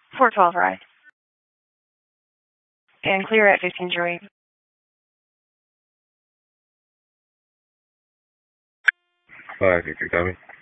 412 right. And clear at 1508. Hi, can you copy?